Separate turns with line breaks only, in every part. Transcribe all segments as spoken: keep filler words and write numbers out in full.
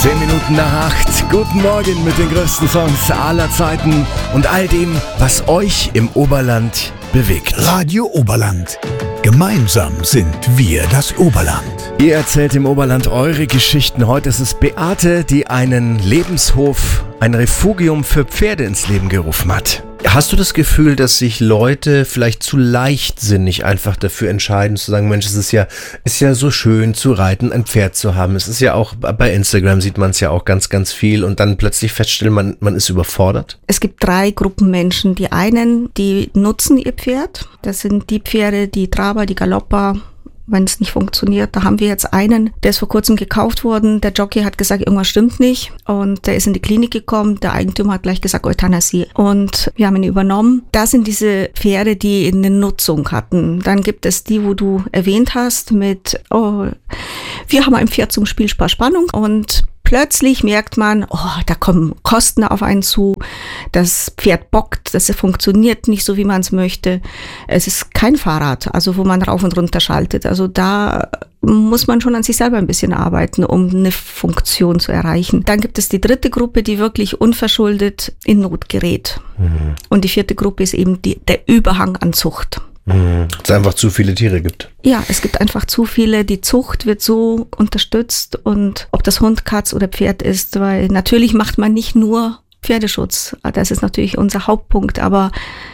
Zehn Minuten nach acht. Guten Morgen mit den größten Songs aller Zeiten und all dem, was euch im Oberland bewegt.
Radio Oberland. Gemeinsam sind wir das Oberland.
Ihr erzählt im Oberland eure Geschichten. Heute ist es Beate, die einen Lebenshof, ein Refugium für Pferde ins Leben gerufen hat.
Hast du das Gefühl, dass sich Leute vielleicht zu leichtsinnig einfach dafür entscheiden, zu sagen, Mensch, es ist ja, ist ja so schön zu reiten, ein Pferd zu haben. Es ist ja auch, bei Instagram sieht man es ja auch ganz, ganz viel und dann plötzlich feststellen, man, man ist überfordert?
Es gibt drei Gruppen Menschen. Die einen, die nutzen ihr Pferd. Das sind die Pferde, die Traber, die Galopper. Wenn es nicht funktioniert, da haben wir jetzt einen, der ist vor kurzem gekauft worden. Der Jockey hat gesagt, irgendwas stimmt nicht und der ist in die Klinik gekommen. Der Eigentümer hat gleich gesagt, Euthanasie und wir haben ihn übernommen. Das sind diese Pferde, die eine Nutzung hatten. Dann gibt es die, wo du erwähnt hast mit, oh, wir haben ein Pferd zum Spiel, Spaß, Spannung und plötzlich merkt man, oh, da kommen Kosten auf einen zu, das Pferd bockt, das funktioniert nicht so, wie man es möchte. Es ist kein Fahrrad, also wo man rauf und runter schaltet. Also da muss man schon an sich selber ein bisschen arbeiten, um eine Funktion zu erreichen. Dann gibt es die dritte Gruppe, die wirklich unverschuldet in Not gerät. Mhm. Und die vierte Gruppe ist eben die, der Überhang an Zucht.
Es einfach zu viele Tiere gibt.
Ja, es gibt einfach zu viele. Die Zucht wird so unterstützt und ob das Hund, Katz oder Pferd ist, weil natürlich macht man nicht nur Pferdeschutz. Das ist natürlich unser Hauptpunkt, aber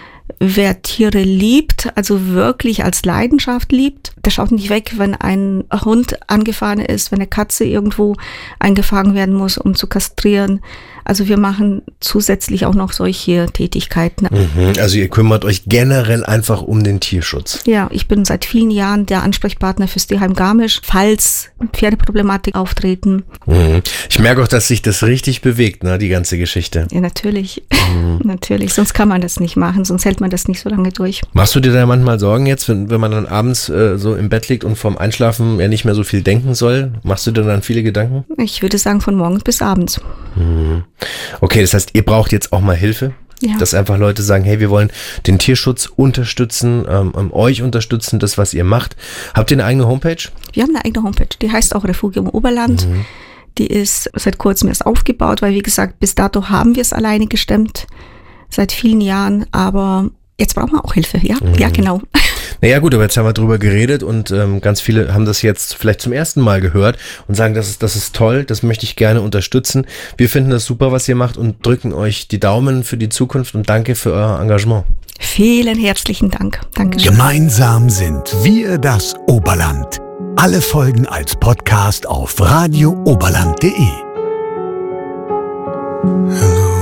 wer Tiere liebt, also wirklich als Leidenschaft liebt, der schaut nicht weg, wenn ein Hund angefahren ist, wenn eine Katze irgendwo eingefangen werden muss, um zu kastrieren. Also wir machen zusätzlich auch noch solche Tätigkeiten.
Mhm, also ihr kümmert euch generell einfach um den Tierschutz.
Ja, ich bin seit vielen Jahren der Ansprechpartner fürs Tierheim Garmisch, falls Pferdeproblematik auftreten.
Mhm. Ich merke auch, dass sich das richtig bewegt, ne, die ganze Geschichte.
Ja, natürlich. Mhm. Natürlich, sonst kann man das nicht machen, sonst hält man das nicht so lange durch.
Machst du dir da manchmal Sorgen jetzt, wenn, wenn man dann abends äh, so im Bett liegt und vorm Einschlafen ja nicht mehr so viel denken soll? Machst du dir dann viele Gedanken?
Ich würde sagen, von morgens bis abends.
Mhm. Okay, das heißt, ihr braucht jetzt auch mal Hilfe? Ja. Dass einfach Leute sagen, hey, wir wollen den Tierschutz unterstützen, ähm, euch unterstützen, das, was ihr macht. Habt ihr eine eigene Homepage?
Wir haben eine eigene Homepage, die heißt auch Refugium Oberland. Mhm. Die ist seit kurzem erst aufgebaut, weil wie gesagt, bis dato haben wir es alleine gestemmt, seit vielen Jahren, aber jetzt brauchen wir auch Hilfe, ja, mhm. ja genau.
Naja gut, aber jetzt haben wir drüber geredet und ähm, ganz viele haben das jetzt vielleicht zum ersten Mal gehört und sagen, das ist, das ist toll, das möchte ich gerne unterstützen. Wir finden das super, was ihr macht und drücken euch die Daumen für die Zukunft und danke für euer Engagement.
Vielen herzlichen Dank. Dankeschön.
Gemeinsam sind wir das Oberland. Alle Folgen als Podcast auf radio oberland punkt de. Hello.